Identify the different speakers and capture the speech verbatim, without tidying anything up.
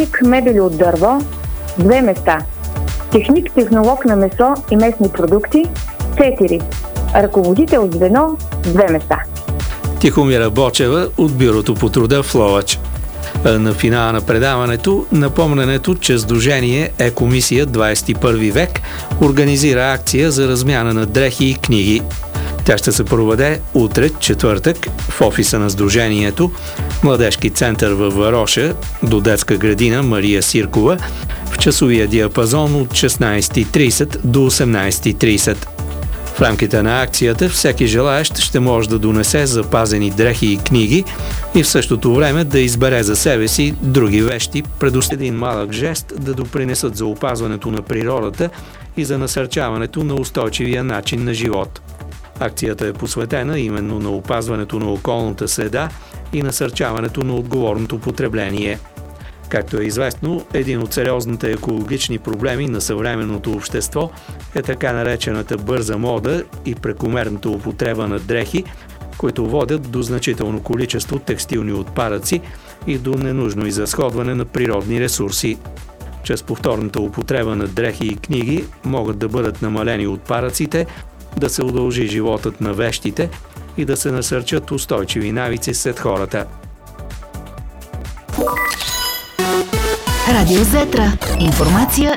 Speaker 1: техник мебели от дърво – две места. Техник-технолог на месо и местни продукти – четири. Ръководител звено – две места.
Speaker 2: Тихомира Бочева от Бюрото по труда в Ловеч. На финала на предаването напомненето, че Сдружение Е-комисия двадесет и първи век организира акция за размяна на дрехи и книги. Тя ще се проведе утре, четвъртък, в офиса на Сдружението, Младежки център във Вароша, до детска градина Мария Сиркова, в часовия диапазон от шестнадесет и тридесет до осемнадесет и тридесет. В рамките на акцията всеки желаещ ще може да донесе запазени дрехи и книги и в същото време да избере за себе си други вещи, предоставя един малък жест да допринесат за опазването на природата и за насърчаването на устойчивия начин на живот. Акцията е посветена именно на опазването на околната среда и насърчаването на отговорното потребление. Както е известно, един от сериозните екологични проблеми на съвременното общество е така наречената бърза мода и прекомерната употреба на дрехи, които водят до значително количество текстилни отпадъци и до ненужно изразходване на природни ресурси. Чрез повторната употреба на дрехи и книги могат да бъдат намалени отпадъците, да се удължи животът на вещите и да се насърчат устойчиви навици сред хората.
Speaker 3: Радио Зетра. Информация